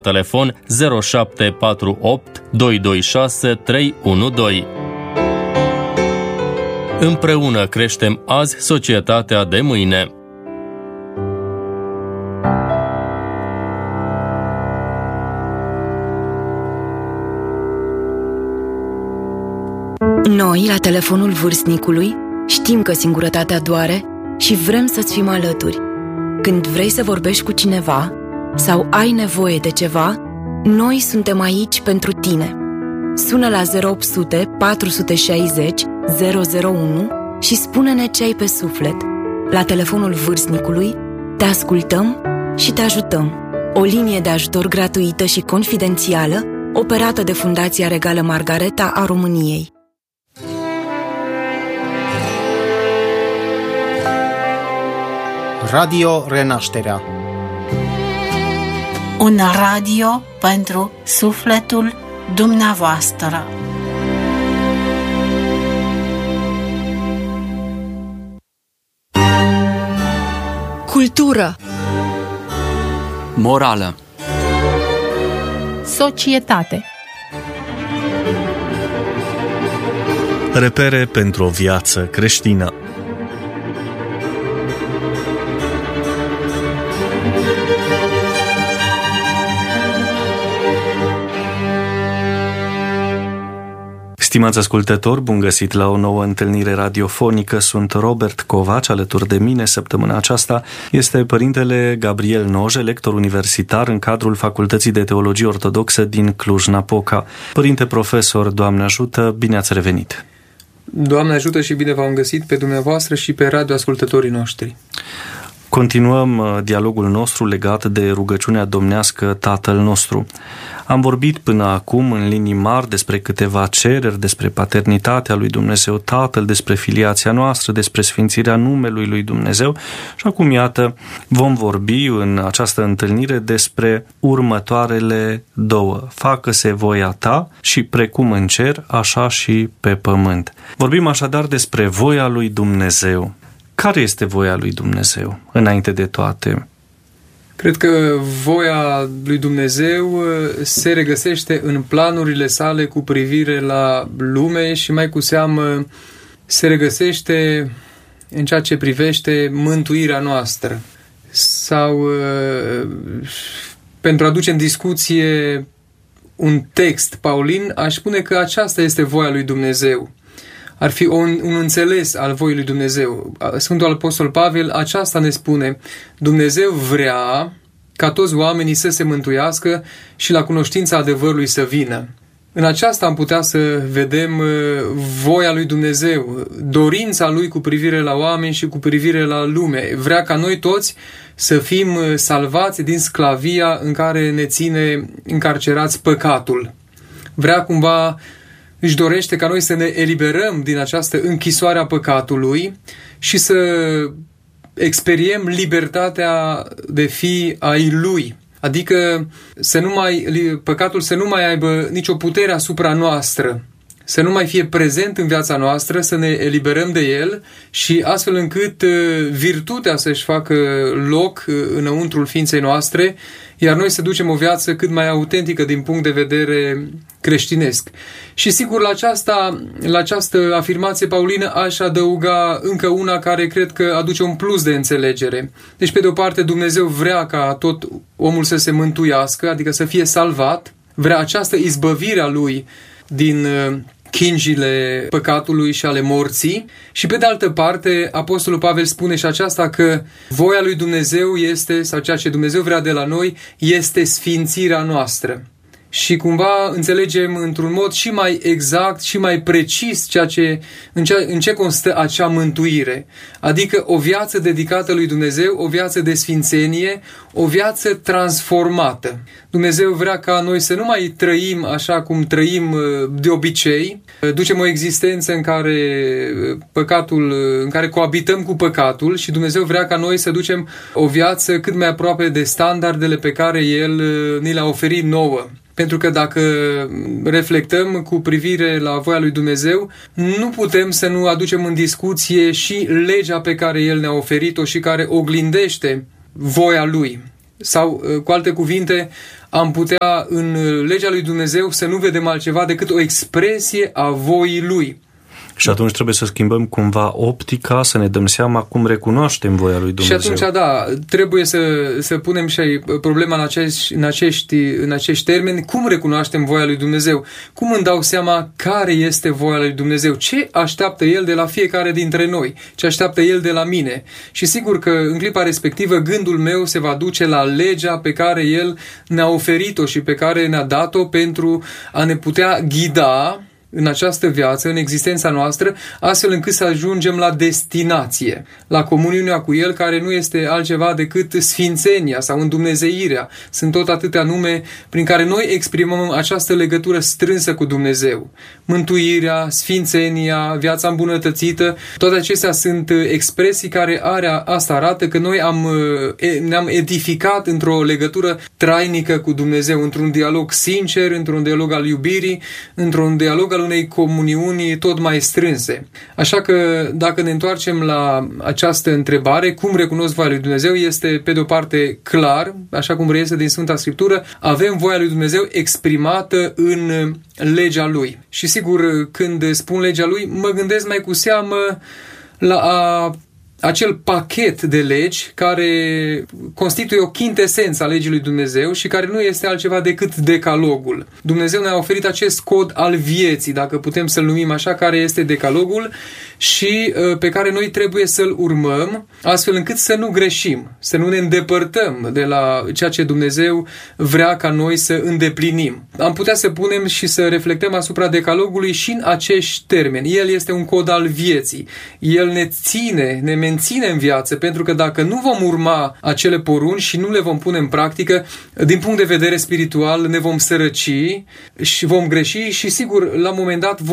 Telefon 0748 226 312. Împreună creștem azi societatea de mâine. Noi, la telefonul vârstnicului, știm că singurătatea doare și vrem să-ți fim alături. Când vrei să vorbești cu cineva sau ai nevoie de ceva, noi suntem aici pentru tine. Sună la 0800 460 001 și spune-ne ce ai pe suflet. La telefonul vârstnicului te ascultăm și te ajutăm. O linie de ajutor gratuită și confidențială, operată de Fundația Regală Margareta a României. Radio Renașterea. Un radio pentru sufletul dumneavoastră. Cultură, morală, societate, repere pentru o viață creștină. Stimați ascultători, bun găsit la o nouă întâlnire radiofonică. Sunt Robert Covaci, alături de mine săptămâna aceasta este părintele Gabriel Noje, lector universitar în cadrul Facultății de Teologie Ortodoxă din Cluj-Napoca. Părinte profesor, Doamne ajută, bine ați revenit! Doamne ajută și bine v-am găsit pe dumneavoastră și pe radioascultătorii noștri. Continuăm dialogul nostru legat de rugăciunea domnească Tatăl nostru. Am vorbit până acum în linii mari despre câteva cereri, despre paternitatea lui Dumnezeu Tatăl, despre filiația noastră, despre sfințirea numelui lui Dumnezeu și acum, iată, vom vorbi în această întâlnire despre următoarele două. Facă-se voia ta și precum în cer, așa și pe pământ. Vorbim așadar despre voia lui Dumnezeu. Care este voia lui Dumnezeu, înainte de toate? Cred că voia lui Dumnezeu se regăsește în planurile sale cu privire la lume și mai cu seamă se regăsește în ceea ce privește mântuirea noastră. Sau pentru a aduce în discuție un text paulin, aș spune că aceasta este voia lui Dumnezeu. Ar fi un înțeles al voii lui Dumnezeu. Sfântul Apostol Pavel aceasta ne spune: Dumnezeu vrea ca toți oamenii să se mântuiască și la cunoștința adevărului să vină. În aceasta am putea să vedem voia lui Dumnezeu, dorința lui cu privire la oameni și cu privire la lume. Vrea ca noi toți să fim salvați din sclavia în care ne ține încarcerați păcatul. Vrea cumva, își dorește ca noi să ne eliberăm din această închisoare a păcatului și să experiem libertatea de fi ai Lui. Adică păcatul să nu mai aibă nicio putere asupra noastră, să nu mai fie prezent în viața noastră, să ne eliberăm de el și astfel încât virtutea să-și facă loc înăuntrul ființei noastre, iar noi să ducem o viață cât mai autentică din punct de vedere creștinesc. Și sigur, la această afirmație paulină aș adăuga încă una care cred că aduce un plus de înțelegere. Deci, pe de o parte, Dumnezeu vrea ca tot omul să se mântuiască, adică să fie salvat, vrea această izbăvire a lui din chinjile păcatului și ale morții. Și pe de altă parte, Apostolul Pavel spune și aceasta, că voia lui Dumnezeu este, sau ceea ce Dumnezeu vrea de la noi, este sfințirea noastră. Și cumva înțelegem într-un mod și mai exact și mai precis în ce constă acea mântuire. Adică o viață dedicată lui Dumnezeu, o viață de sfințenie, o viață transformată. Dumnezeu vrea ca noi să nu mai trăim așa cum trăim de obicei, ducem o existență în care coabităm cu păcatul și Dumnezeu vrea ca noi să ducem o viață cât mai aproape de standardele pe care El ni le-a oferit nouă. Pentru că dacă reflectăm cu privire la voia lui Dumnezeu, nu putem să nu aducem în discuție și legea pe care El ne-a oferit-o și care oglindește voia Lui. Sau, cu alte cuvinte, am putea în legea lui Dumnezeu să nu vedem altceva decât o expresie a voii Lui. Și atunci trebuie să schimbăm cumva optica, să ne dăm seama cum recunoaștem voia lui Dumnezeu. Și atunci, da, trebuie să punem și problema în acești termeni. Cum recunoaștem voia lui Dumnezeu? Cum îmi dau seama care este voia lui Dumnezeu? Ce așteaptă El de la fiecare dintre noi? Ce așteaptă El de la mine? Și sigur că în clipa respectivă gândul meu se va duce la legea pe care El ne-a oferit-o și pe care ne-a dat-o pentru a ne putea ghida în această viață, în existența noastră, astfel încât să ajungem la destinație, la comuniunea cu El, care nu este altceva decât sfințenia sau îndumnezeirea. Sunt tot atâtea nume prin care noi exprimăm această legătură strânsă cu Dumnezeu. Mântuirea, sfințenia, viața îmbunătățită, toate acestea sunt expresii care asta arată că noi ne-am edificat într-o legătură trainică cu Dumnezeu, într-un dialog sincer, într-un dialog al iubirii, într-un dialog al unei comuniuni tot mai strânse. Așa că dacă ne întoarcem la această întrebare, cum recunosc voia lui Dumnezeu, este pe de o parte clar, așa cum reiese din Sfânta Scriptură, avem voia lui Dumnezeu exprimată în legea Lui. Și sigur, când spun legea Lui, mă gândesc mai cu seamă la acel pachet de legi care constituie o chintesență a legii lui Dumnezeu și care nu este altceva decât decalogul. Dumnezeu ne-a oferit acest cod al vieții, dacă putem să-l numim așa, care este decalogul și pe care noi trebuie să-l urmăm, astfel încât să nu greșim, să nu ne îndepărtăm de la ceea ce Dumnezeu vrea ca noi să îndeplinim. Am putea să punem și să reflectăm asupra decalogului și în acești termeni. El este un cod al vieții. El ne menține în viață, pentru că dacă nu vom urma acele porunci și nu le vom pune în practică, din punct de vedere spiritual ne vom sărăci și vom greși și sigur la un moment dat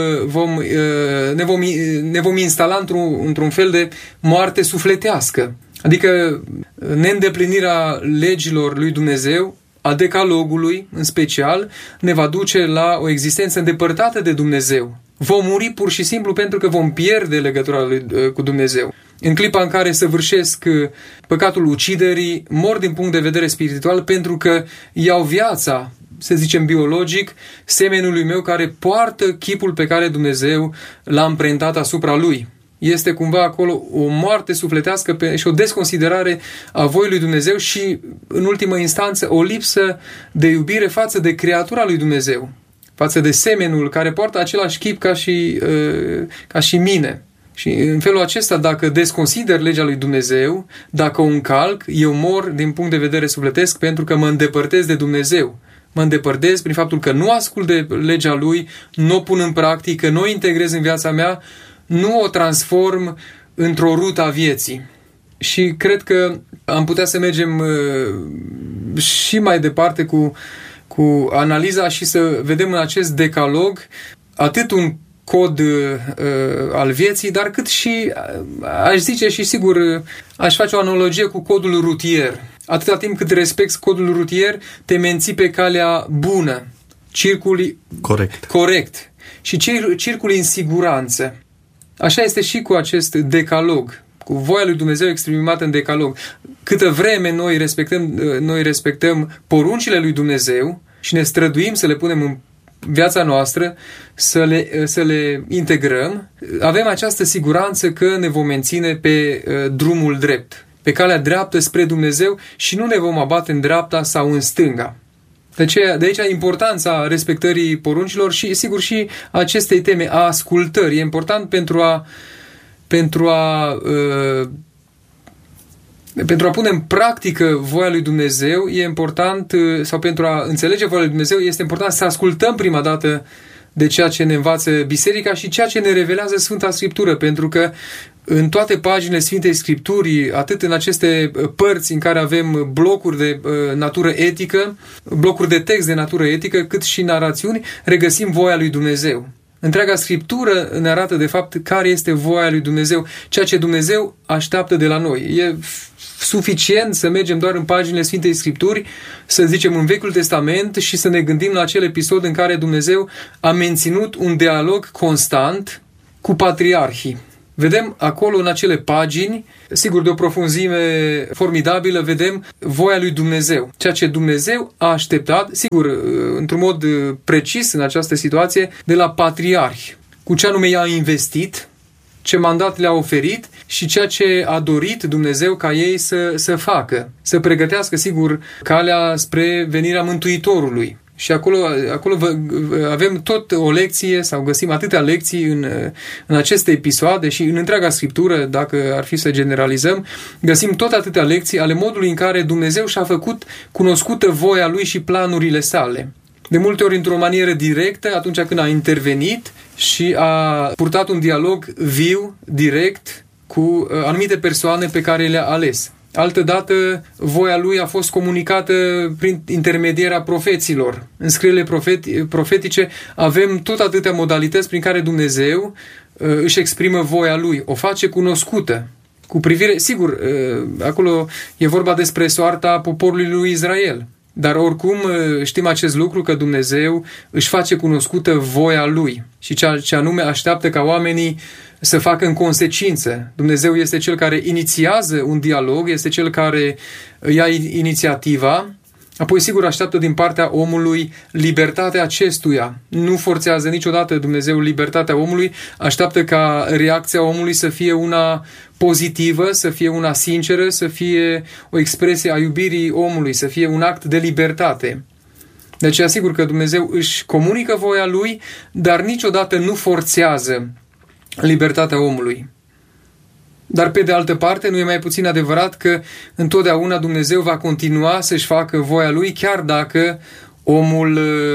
ne vom instala într-un fel de moarte sufletească. Adică neîndeplinirea legilor lui Dumnezeu, a decalogului în special, ne va duce la o existență îndepărtată de Dumnezeu. Vom muri pur și simplu pentru că vom pierde legătura cu Dumnezeu. În clipa în care săvârșesc păcatul uciderii, mor din punct de vedere spiritual pentru că iau viața, să zicem biologic, semenului meu care poartă chipul pe care Dumnezeu l-a amprentat asupra lui. Este cumva acolo o moarte sufletească și o desconsiderare a voii lui Dumnezeu și, în ultimă instanță, o lipsă de iubire față de creatura lui Dumnezeu, față de semenul care poartă același chip ca și mine. Și în felul acesta, dacă desconsider legea lui Dumnezeu, dacă o încalc, eu mor din punct de vedere sufletesc pentru că mă îndepărtez de Dumnezeu. Mă îndepărtez prin faptul că nu ascult de legea Lui, nu o pun în practică, nu o integrez în viața mea, nu o transform într-o rută a vieții. Și cred că am putea să mergem și mai departe cu analiza și să vedem în acest decalog atât un cod al vieții, dar cât și, aș zice și sigur, aș face o analogie cu codul rutier. Atâta timp cât respecti codul rutier, te menții pe calea bună, circuli corect și circuli în siguranță. Așa este și cu acest decalog, cu voia lui Dumnezeu exprimată în decalog. Câtă vreme noi respectăm poruncile lui Dumnezeu și ne străduim să le punem în viața noastră, să le integrăm, avem această siguranță că ne vom menține pe drumul drept, pe calea dreaptă spre Dumnezeu și nu ne vom abate în dreapta sau în stânga. De aici importanța respectării poruncilor și, sigur, și acestei teme a ascultării. E important pentru a pune în practică voia lui Dumnezeu, e important, sau pentru a înțelege voia lui Dumnezeu, este important să ascultăm prima dată de ceea ce ne învață Biserica și ceea ce ne revelează Sfânta Scriptură, pentru că în toate paginile Sfintei Scripturii, atât în aceste părți în care avem blocuri de natură etică, blocuri de text de natură etică, cât și narațiuni, regăsim voia lui Dumnezeu. Întreaga Scriptură ne arată de fapt care este voia lui Dumnezeu, ceea ce Dumnezeu așteaptă de la noi. E suficient să mergem doar în paginile Sfintei Scripturi, să zicem în Vechiul Testament și să ne gândim la acel episod în care Dumnezeu a menținut un dialog constant cu patriarhii. Vedem acolo, în acele pagini, sigur de o profunzime formidabilă, vedem voia lui Dumnezeu. Ceea ce Dumnezeu a așteptat, sigur, într-un mod precis în această situație, de la patriarhi. Cu ce anume i-a investit, ce mandat le-a oferit și ceea ce a dorit Dumnezeu ca ei să facă. Să pregătească, sigur, calea spre venirea Mântuitorului. Și acolo avem tot o lecție, sau găsim atâtea lecții în aceste episoade și în întreaga Scriptură, dacă ar fi să generalizăm, găsim tot atâtea lecții ale modului în care Dumnezeu și-a făcut cunoscută voia Lui și planurile sale. De multe ori într-o manieră directă, atunci când a intervenit și a purtat un dialog viu, direct, cu anumite persoane pe care le-a ales. Altădată, voia lui a fost comunicată prin intermedierea profeților. În scrierile profetice avem tot atâtea modalități prin care Dumnezeu își exprimă voia lui, o face cunoscută. Cu privire, sigur, acolo e vorba despre soarta poporului lui Israel. Dar oricum știm acest lucru, că Dumnezeu își face cunoscută voia Lui și ce anume așteaptă ca oamenii să facă în consecință. Dumnezeu este Cel care inițiază un dialog, este Cel care ia inițiativa, apoi sigur așteaptă din partea omului libertatea acestuia. Nu forțează niciodată Dumnezeu libertatea omului, așteaptă ca reacția omului să fie una pozitivă, să fie una sinceră, să fie o expresie a iubirii omului, să fie un act de libertate. Deci asigur că Dumnezeu își comunică voia Lui, dar niciodată nu forțează libertatea omului. Dar pe de altă parte, nu e mai puțin adevărat că întotdeauna Dumnezeu va continua să-și facă voia Lui, chiar dacă omul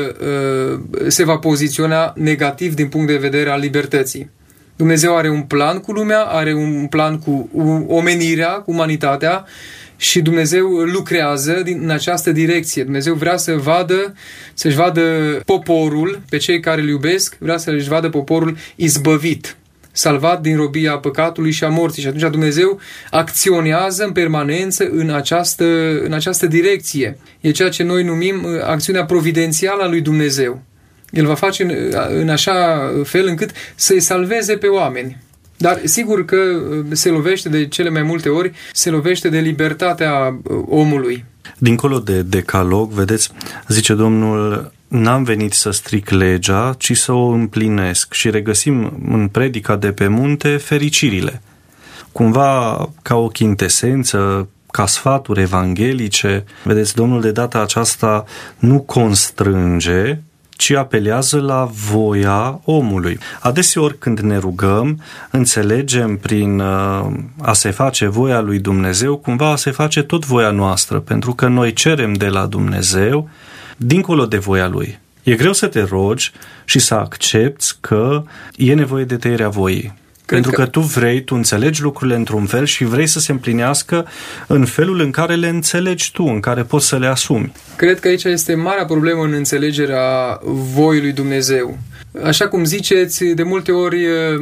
se va poziționa negativ din punct de vedere al libertății. Dumnezeu are un plan cu lumea, are un plan cu omenirea, cu umanitatea și Dumnezeu lucrează în această direcție. Dumnezeu vrea să-și vadă poporul, pe cei care îl iubesc, vrea să-și vadă poporul izbăvit, salvat din robia păcatului și a morții. Și atunci Dumnezeu acționează în permanență în această direcție. E ceea ce noi numim acțiunea providențială a lui Dumnezeu. El va face în așa fel încât să-i salveze pe oameni. Dar sigur că se lovește de cele mai multe ori, se lovește de libertatea omului. Dincolo de decalog, vedeți, zice Domnul, n-am venit să stric legea, ci să o împlinesc. Și regăsim în predica de pe munte fericirile. Cumva ca o chintesență, ca sfaturi evanghelice. Vedeți, Domnul de data aceasta nu constrânge, ci apelează la voia omului. Adeseori când ne rugăm, înțelegem prin a se face voia lui Dumnezeu, cumva a se face tot voia noastră, pentru că noi cerem de la Dumnezeu dincolo de voia Lui. E greu să te rogi și să accepti că e nevoie de tăierea voii. Pentru că tu înțelegi lucrurile într-un fel și vrei să se împlinească în felul în care le înțelegi tu, în care poți să le asumi. Cred că aici este marea problemă în înțelegerea voii lui Dumnezeu. Așa cum ziceți, de multe ori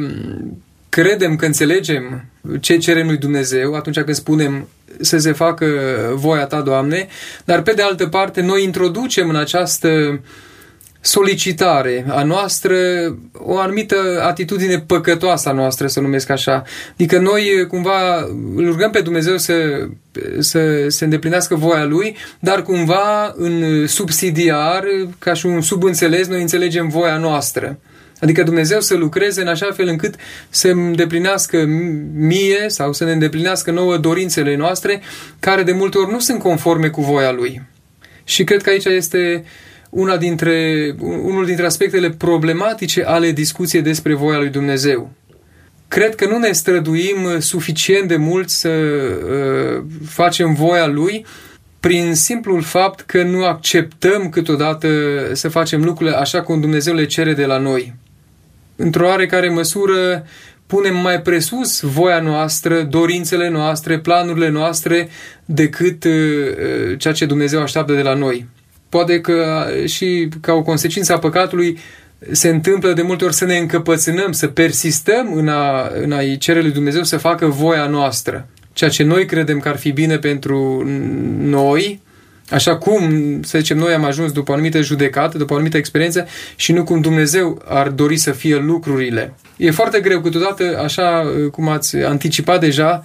credem că înțelegem ce cerem lui Dumnezeu atunci când spunem să se facă voia ta, Doamne, dar pe de altă parte noi introducem în această solicitare a noastră o anumită atitudine păcătoasă a noastră, să numesc așa. Adică noi cumva îl rugăm pe Dumnezeu să se îndeplinească voia Lui, dar cumva în subsidiar, ca și un subînțeles, noi înțelegem voia noastră. Adică Dumnezeu să lucreze în așa fel încât să îndeplinească mie sau să ne îndeplinească nouă dorințele noastre, care de multe ori nu sunt conforme cu voia Lui. Și cred că aici este unul dintre aspectele problematice ale discuției despre voia lui Dumnezeu. Cred că nu ne străduim suficient de mult să facem voia Lui prin simplul fapt că nu acceptăm câteodată să facem lucrurile așa cum Dumnezeu le cere de la noi. Într-o oarecare măsură punem mai presus voia noastră, dorințele noastre, planurile noastre decât ceea ce Dumnezeu așteaptă de la noi. Poate că și ca o consecință a păcatului se întâmplă de multe ori să ne încăpățânăm, să persistăm în a-i cere lui Dumnezeu să facă voia noastră. Ceea ce noi credem că ar fi bine pentru noi, Așa cum, să zicem, noi am ajuns după o anumită judecată, după o anumită experiență și nu cum Dumnezeu ar dori să fie lucrurile. E foarte greu, câteodată, așa cum ați anticipat deja,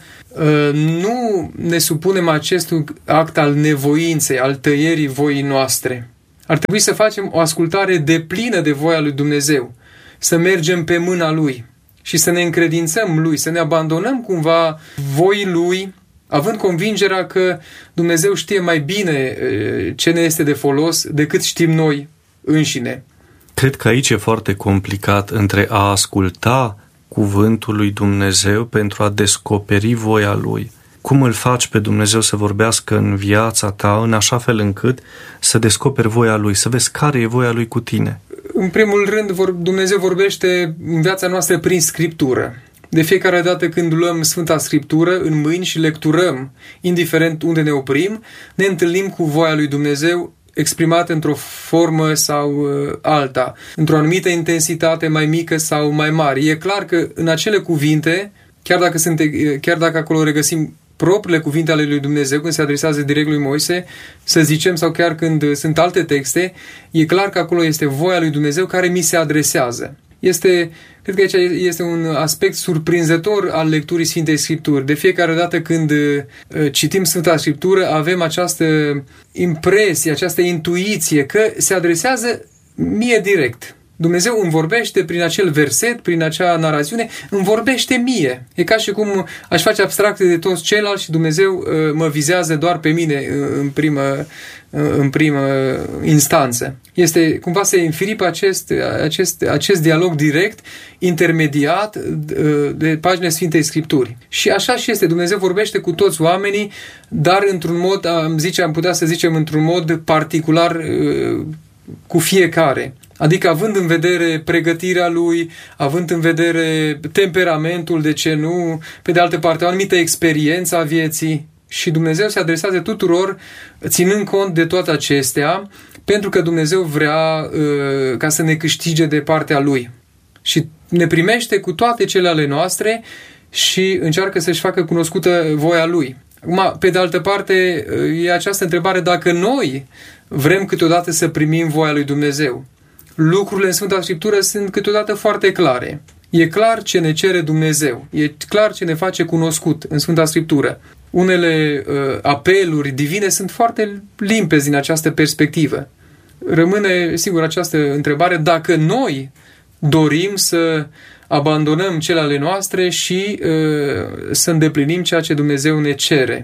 nu ne supunem acestui act al nevoinței, al tăierii voii noastre. Ar trebui să facem o ascultare deplină de voia lui Dumnezeu, să mergem pe mâna Lui și să ne încredințăm Lui, să ne abandonăm cumva voii Lui, având convingerea că Dumnezeu știe mai bine ce ne este de folos decât știm noi înșine. Cred că aici e foarte complicat între a asculta cuvântul lui Dumnezeu pentru a descoperi voia Lui. Cum îl faci pe Dumnezeu să vorbească în viața ta în așa fel încât să descoperi voia Lui, să vezi care e voia Lui cu tine? În primul rând, Dumnezeu vorbește în viața noastră prin Scriptură. De fiecare dată când luăm Sfânta Scriptură în mâini și lecturăm, indiferent unde ne oprim, ne întâlnim cu voia lui Dumnezeu exprimată într-o formă sau alta, într-o anumită intensitate mai mică sau mai mare. E clar că în acele cuvinte, chiar dacă acolo regăsim propriile cuvinte ale lui Dumnezeu, când se adresează direct lui Moise, să zicem, sau chiar când sunt alte texte, e clar că acolo este voia lui Dumnezeu care mi se adresează. Cred că aici este un aspect surprinzător al lecturii Sfintei Scripturi. De fiecare dată când citim Sfânta Scriptură, avem această impresie, această intuiție că se adresează mie direct. Dumnezeu îmi vorbește prin acel verset, prin acea narațiune, îmi vorbește mie. E ca și cum aș face abstracte de toți ceilalți și Dumnezeu mă vizează doar pe mine în primă instanță. Cumva se înfiripă acest dialog direct, intermediat de paginile Sfintei Scripturi. Și așa și este. Dumnezeu vorbește cu toți oamenii, dar într-un mod, am putea să zicem, într-un mod particular cu fiecare. Adică având în vedere pregătirea lui, având în vedere temperamentul, de ce nu, pe de altă parte o anumită experiență a vieții, și Dumnezeu se adresează tuturor ținând cont de toate acestea, pentru că Dumnezeu vrea ca să ne câștige de partea Lui. Și ne primește cu toate cele ale noastre și încearcă să-și facă cunoscută voia Lui. Acum, pe de altă parte, e această întrebare dacă noi vrem câteodată să primim voia lui Dumnezeu. Lucrurile în Sfânta Scriptură sunt câteodată foarte clare. E clar ce ne cere Dumnezeu. E clar ce ne face cunoscut în Sfânta Scriptură. Unele apeluri divine sunt foarte limpezi din această perspectivă. Rămâne, sigur, această întrebare dacă noi dorim să abandonăm cele ale noastre și să îndeplinim ceea ce Dumnezeu ne cere.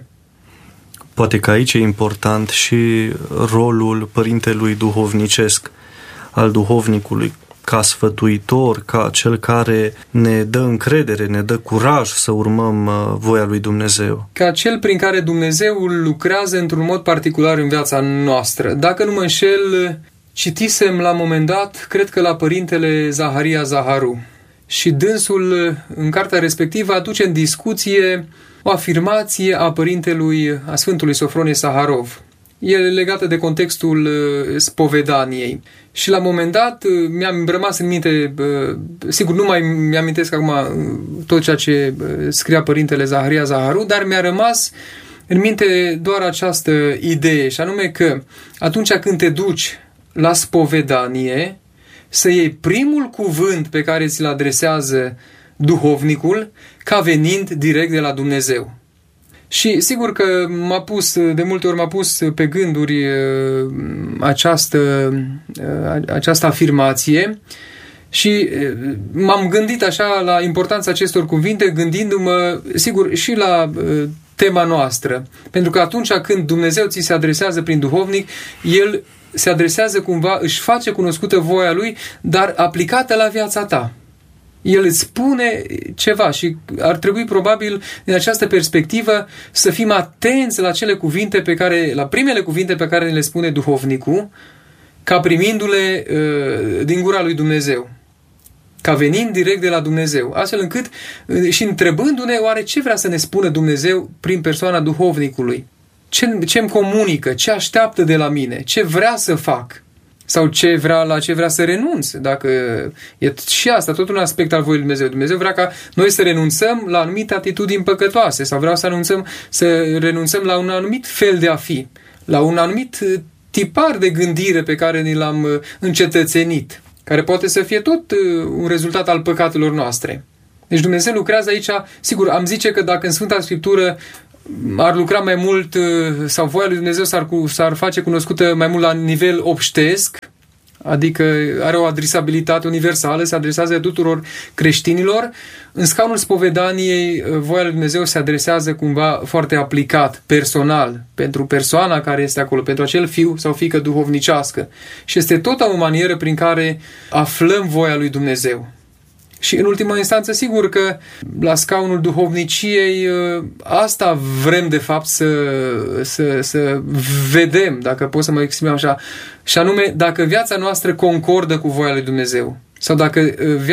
Poate că aici e important și rolul părintelui duhovnicesc, al duhovnicului, ca sfătuitor, ca cel care ne dă încredere, ne dă curaj să urmăm voia lui Dumnezeu. Ca cel prin care Dumnezeu lucrează într-un mod particular în viața noastră. Dacă nu mă înșel, citisem la un moment dat, cred că la părintele Zaharia Zaharu. Și dânsul, în cartea respectivă, aduce în discuție o afirmație a părintelui, a Sfântului Sofronie Saharov. E legată de contextul spovedaniei. Și la un moment dat mi-am rămas în minte, sigur nu mai mi-amintesc acum tot ceea ce scria părintele Zaharia Zaharu, dar mi-a rămas în minte doar această idee, și anume că atunci când te duci la spovedanie, să iei primul cuvânt pe care ți-l adresează duhovnicul ca venind direct de la Dumnezeu. Și sigur că de multe ori m-a pus pe gânduri această afirmație și m-am gândit așa la importanța acestor cuvinte, gândindu-mă, sigur, și la tema noastră. Pentru că atunci când Dumnezeu ți se adresează prin duhovnic, El se adresează cumva, își face cunoscută voia Lui, dar aplicată la viața ta. El îți spune ceva și ar trebui probabil din această perspectivă să fim atenți la la primele cuvinte pe care le spune duhovnicul, ca primindu-le din gura lui Dumnezeu, ca venind direct de la Dumnezeu, astfel încât și întrebându-ne oare ce vrea să ne spună Dumnezeu prin persoana duhovnicului, ce îmi comunică, ce așteaptă de la mine, ce vrea să fac. Sau la ce vrea să renunț. Dacă e și asta, tot un aspect al voii lui Dumnezeu. Dumnezeu vrea ca noi să renunțăm la anumite atitudini păcătoase sau vrea să renunțăm la un anumit fel de a fi, la un anumit tipar de gândire pe care ni l-am încetățenit, care poate să fie tot un rezultat al păcatelor noastre. Deci Dumnezeu lucrează aici, sigur, am zice că dacă în Sfânta Scriptură ar lucra mai mult sau voia lui Dumnezeu s-ar face cunoscută mai mult la nivel obștesc, adică are o adresabilitate universală, se adresează tuturor creștinilor, în scaunul spovedaniei voia lui Dumnezeu se adresează cumva foarte aplicat, personal, pentru persoana care este acolo, pentru acel fiu sau fiică duhovnicească. Și este tot o manieră prin care aflăm voia lui Dumnezeu. Și în ultima instanță, sigur că la scaunul duhovniciei asta vrem de fapt să vedem, dacă pot să mă exprim așa, și anume dacă viața noastră concordă cu voia lui Dumnezeu sau dacă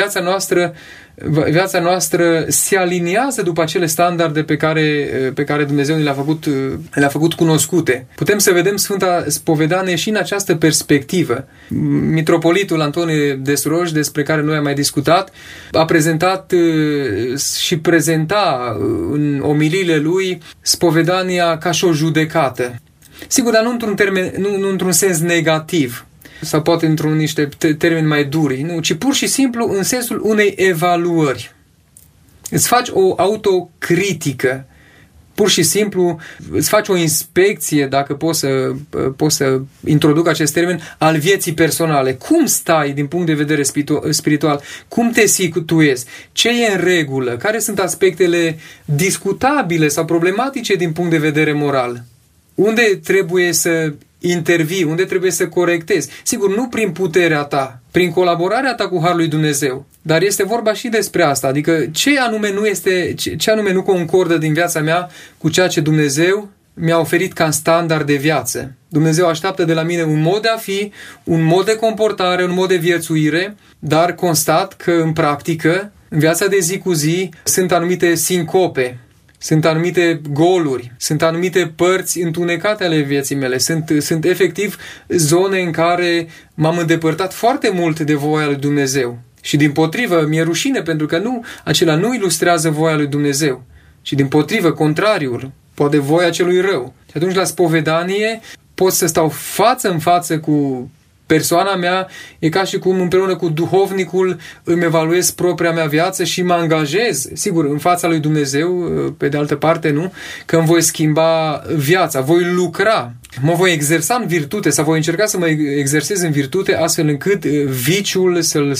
viața noastră se aliniază după acele standarde pe care Dumnezeu le-a făcut cunoscute. Putem să vedem Sfânta Spovedanie și în această perspectivă. Mitropolitul Antonie de Suroj, despre care noi am mai discutat, a prezentat și prezenta în omiliile lui spovedania ca și o judecată. Sigur, dar nu într-un sens negativ, sau poate într-un niște termeni mai duri, nu, ci pur și simplu în sensul unei evaluări. Îți faci o autocritică, pur și simplu îți faci o inspecție, dacă poți să introduc acest termen, al vieții personale. Cum stai din punct de vedere spiritual? Cum te situezi? Ce e în regulă? Care sunt aspectele discutabile sau problematice din punct de vedere moral? Unde trebuie să intervii, unde trebuie să corectezi. Sigur, nu prin puterea ta, prin colaborarea ta cu Harul lui Dumnezeu, dar este vorba și despre asta, adică ce anume nu concordă din viața mea cu ceea ce Dumnezeu mi-a oferit ca standard de viață. Dumnezeu așteaptă de la mine un mod de a fi, un mod de comportare, un mod de viețuire, dar constat că în practică, în viața de zi cu zi, sunt anumite sincope, sunt anumite goluri, sunt anumite părți întunecate ale vieții mele, sunt efectiv zone în care m-am îndepărtat foarte mult de voia lui Dumnezeu. Și dimpotrivă, mi-e rușine pentru că acela nu ilustrează voia lui Dumnezeu, ci dimpotrivă, contrariul, poate voia celui rău. Și atunci la spovedanie pot să stau față în față cu persoana mea, e ca și cum împreună cu duhovnicul îmi evaluez propria mea viață și mă angajez, sigur, în fața lui Dumnezeu, pe de altă parte, nu, că îmi voi schimba viața, voi lucra, mă voi exersa în virtute sau voi încerca să mă exersez în virtute astfel încât viciul să-l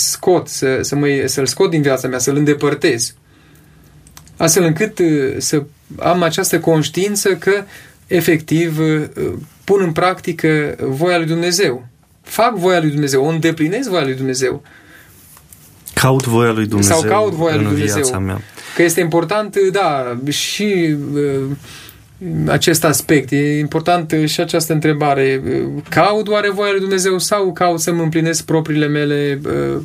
scot din viața mea, să-l îndepărtez. Astfel încât să am această conștiință că efectiv pun în practică voia lui Dumnezeu. Fac voia lui Dumnezeu, o îndeplinesc voia lui Dumnezeu. Caut voia lui Dumnezeu sau caut voia lui Dumnezeu. Viața mea. Că este important, da, și acest aspect. E important și această întrebare. Caut oare voia lui Dumnezeu sau caut să-mi împlinesc propriile mele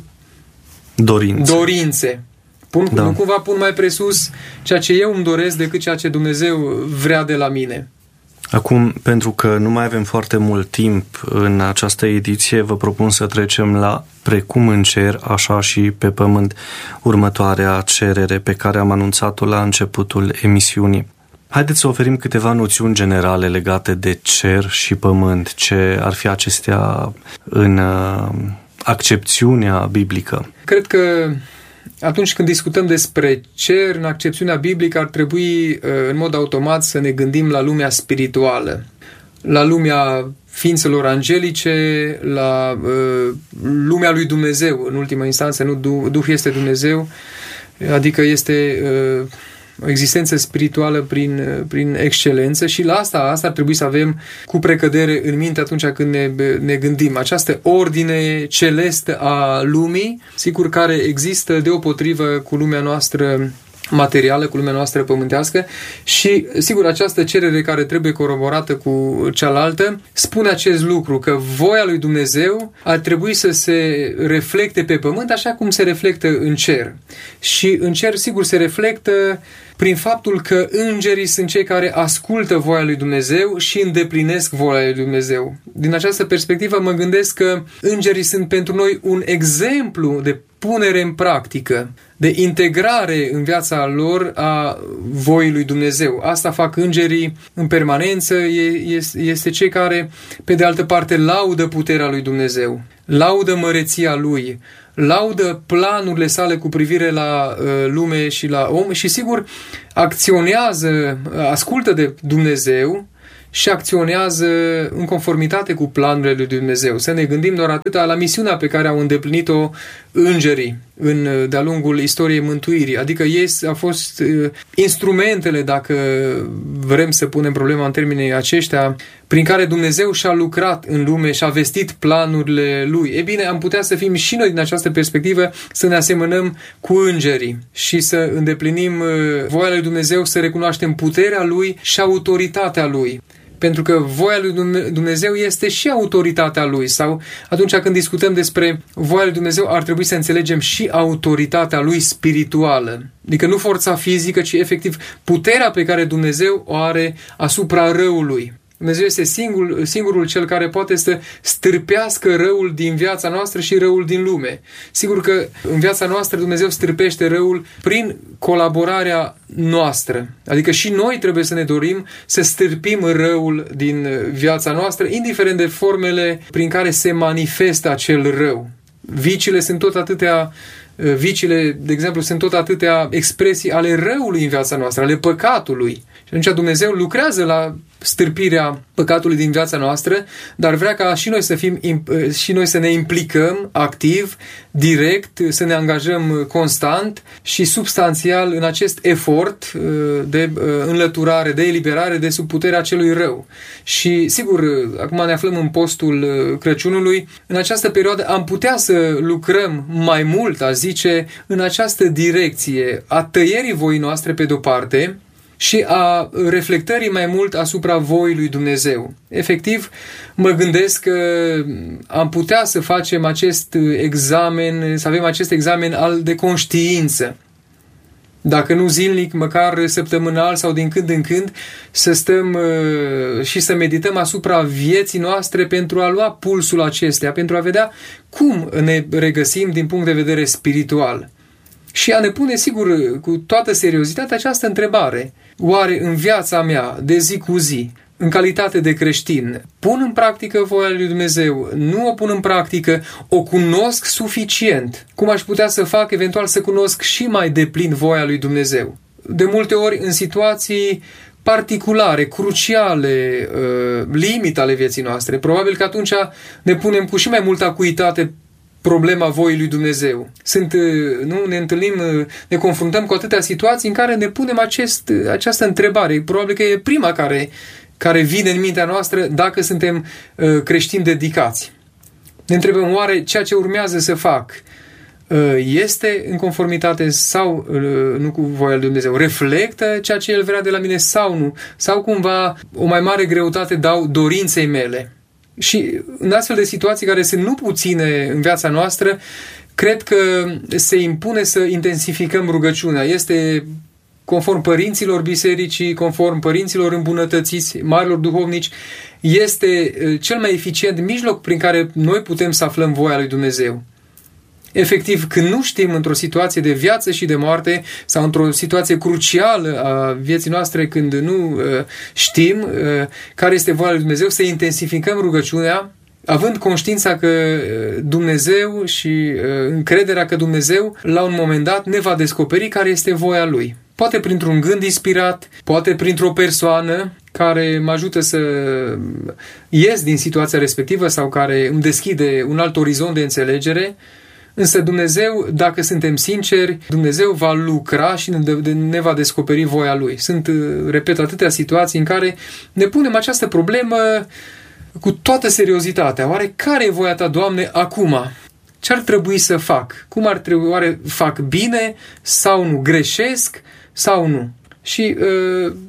dorințe? Nu cumva pun mai presus ceea ce eu îmi doresc decât ceea ce Dumnezeu vrea de la mine. Acum, pentru că nu mai avem foarte mult timp în această ediție, vă propun să trecem la precum în cer, așa și pe pământ, următoarea cerere pe care am anunțat-o la începutul emisiunii. Haideți să oferim câteva noțiuni generale legate de cer și pământ, ce ar fi acestea în accepțiunea biblică. Cred că atunci când discutăm despre cer, în accepțiunea biblică, ar trebui în mod automat să ne gândim la lumea spirituală, la lumea ființelor angelice, la lumea lui Dumnezeu, în ultima instanță, nu Duh este Dumnezeu, adică este o existență spirituală prin excelență și la asta ar trebui să avem cu precădere în minte atunci când ne gândim. Această ordine celestă a lumii, sigur, care există deopotrivă cu lumea noastră materială, cu lumea noastră pământească și, sigur, această cerere care trebuie coroborată cu cealaltă spune acest lucru, că voia lui Dumnezeu ar trebui să se reflecte pe pământ așa cum se reflectă în cer. Și în cer, sigur, se reflectă prin faptul că îngerii sunt cei care ascultă voia lui Dumnezeu și îndeplinesc voia lui Dumnezeu. Din această perspectivă mă gândesc că îngerii sunt pentru noi un exemplu de punere în practică de integrare în viața lor a voii lui Dumnezeu. Asta fac îngerii în permanență, este cei care, pe de altă parte, laudă puterea lui Dumnezeu, laudă măreția lui, laudă planurile sale cu privire la lume și la om și, sigur, acționează, ascultă de Dumnezeu și acționează în conformitate cu planurile lui Dumnezeu. Să ne gândim doar atâta la misiunea pe care au îndeplinit-o îngerii de-a lungul istoriei mântuirii. Adică ei au fost instrumentele, dacă vrem să punem problema în termenii aceștia, prin care Dumnezeu și-a lucrat în lume și a vestit planurile Lui. E bine, am putea să fim și noi din această perspectivă, să ne asemănăm cu îngerii și să îndeplinim voia lui Dumnezeu, să recunoaștem puterea Lui și autoritatea Lui. Pentru că voia lui Dumnezeu este și autoritatea Lui. Sau atunci când discutăm despre voia lui Dumnezeu, ar trebui să înțelegem și autoritatea Lui spirituală. Adică nu forța fizică, ci efectiv puterea pe care Dumnezeu o are asupra răului. Dumnezeu este singurul cel care poate să stârpească răul din viața noastră și răul din lume. Sigur că în viața noastră Dumnezeu stârpește răul prin colaborarea noastră. Adică și noi trebuie să ne dorim să stârpim răul din viața noastră, indiferent de formele prin care se manifestă acel rău. Viciile, de exemplu, sunt tot atâtea expresii ale răului în viața noastră, ale păcatului. Și atunci Dumnezeu lucrează la stârpirea păcatului din viața noastră, dar vrea ca și noi să ne implicăm activ, direct, să ne angajăm constant și substanțial în acest efort de înlăturare, de eliberare de sub puterea celui rău. Și sigur, acum ne aflăm în postul Crăciunului, în această perioadă am putea să lucrăm mai mult, aș zice, în această direcție a tăierii voii noastre pe de-o parte și a reflectării mai mult asupra voii lui Dumnezeu. Efectiv, mă gândesc că am putea să facem acest examen, să avem acest examen de conștiință. Dacă nu zilnic, măcar săptămânal sau din când în când, să stăm și să medităm asupra vieții noastre pentru a lua pulsul acestea, pentru a vedea cum ne regăsim din punct de vedere spiritual. Și a ne pune, sigur, cu toată seriozitatea această întrebare. Oare în viața mea, de zi cu zi, în calitate de creștin, pun în practică voia lui Dumnezeu? Nu o pun în practică? O cunosc suficient? Cum aș putea să fac, eventual, să cunosc și mai deplin voia lui Dumnezeu? De multe ori, în situații particulare, cruciale, limite ale vieții noastre, probabil că atunci ne punem cu și mai multă acuitate problema voii lui Dumnezeu. Ne întâlnim, ne confruntăm cu atâtea situații în care ne punem această întrebare. Probabil că e prima care vine în mintea noastră dacă suntem creștini dedicați. Ne întrebăm, oare ceea ce urmează să fac este în conformitate sau nu cu voia lui Dumnezeu? Reflectă ceea ce El vrea de la mine sau nu? Sau cumva o mai mare greutate dau dorinței mele? Și în astfel de situații care sunt nu puține în viața noastră, cred că se impune să intensificăm rugăciunea. Este conform părinților bisericii, conform părinților îmbunătățiți, marilor duhovnici, este cel mai eficient mijloc prin care noi putem să aflăm voia lui Dumnezeu. Efectiv, când nu știm într-o situație de viață și de moarte sau într-o situație crucială a vieții noastre, când nu știm care este voia lui Dumnezeu, să intensificăm rugăciunea, având conștiința că Dumnezeu și încrederea că Dumnezeu, la un moment dat, ne va descoperi care este voia Lui. Poate printr-un gând inspirat, poate printr-o persoană care mă ajută să ies din situația respectivă sau care îmi deschide un alt orizont de înțelegere. Însă Dumnezeu, dacă suntem sinceri, Dumnezeu va lucra și ne va descoperi voia Lui. Sunt, repet, atâtea situații în care ne punem această problemă cu toată seriozitatea. Oare care e voia Ta, Doamne, acum? Ce ar trebui să fac? Cum ar trebui? Oare fac bine sau nu? Greșesc sau nu? Și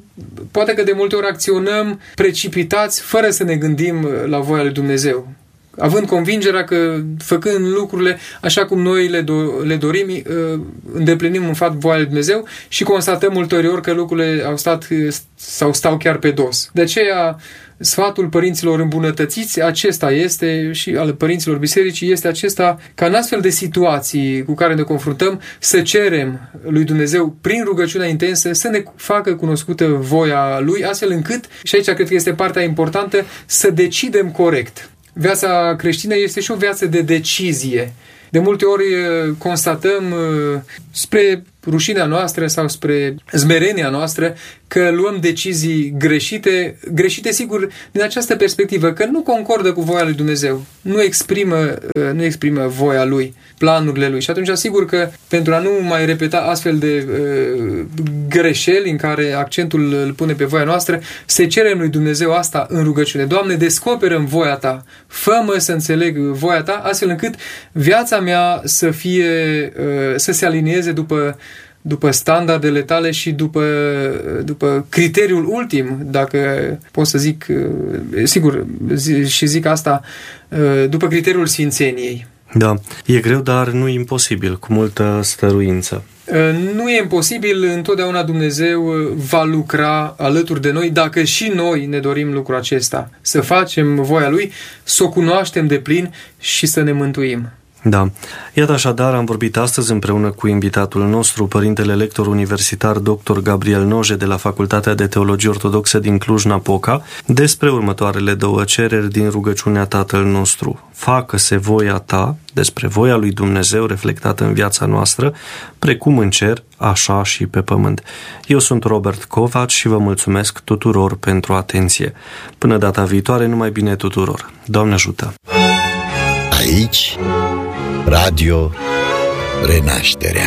poate că de multe ori acționăm precipitați fără să ne gândim la voia lui Dumnezeu. având convingerea că făcând lucrurile așa cum noi le dorim, îndeplinim în fapt voia lui Dumnezeu și constatăm ulterior că lucrurile au stat sau stau chiar pe dos. De aceea, sfatul părinților îmbunătățiți, acesta este, și al părinților bisericii, este acesta, ca în astfel de situații cu care ne confruntăm, să cerem lui Dumnezeu, prin rugăciunea intensă, să ne facă cunoscută voia Lui, astfel încât, și aici cred că este partea importantă, să decidem corect. Viața creștină este și o viață de decizie. De multe ori constatăm spre rușinea noastră sau spre smerenia noastră că luăm decizii greșite sigur din această perspectivă, că nu concordă cu voia lui Dumnezeu, nu exprimă voia Lui, planurile Lui. Și atunci asigur că pentru a nu mai repeta astfel de greșeli în care accentul îl pune pe voia noastră, să cerem lui Dumnezeu asta în rugăciune. Doamne, descoperă-mi voia Ta, fă-mă să înțeleg voia Ta, astfel încât viața mea să se alinieze după standardele Tale și după criteriul ultim, dacă pot să zic, sigur, și zic asta, după criteriul sfințeniei. Da, e greu, dar nu e imposibil, cu multă stăruință. Nu e imposibil, întotdeauna Dumnezeu va lucra alături de noi dacă și noi ne dorim lucrul acesta, să facem voia Lui, să o cunoaștem de plin și să ne mântuim. Da. Iată așadar, am vorbit astăzi împreună cu invitatul nostru, părintele lector universitar dr. Gabriel Noje de la Facultatea de Teologie Ortodoxă din Cluj-Napoca, despre următoarele două cereri din rugăciunea Tatăl nostru. Facă-se voia Ta, despre voia lui Dumnezeu reflectată în viața noastră, precum în cer, așa și pe pământ. Eu sunt Robert Covaci și vă mulțumesc tuturor pentru atenție. Până data viitoare, numai bine tuturor. Doamne ajută! Aici Radio Renașterea.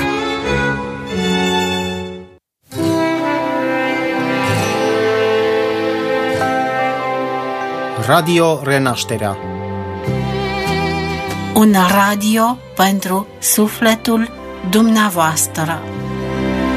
Radio Renașterea. Un radio pentru sufletul dumneavoastră.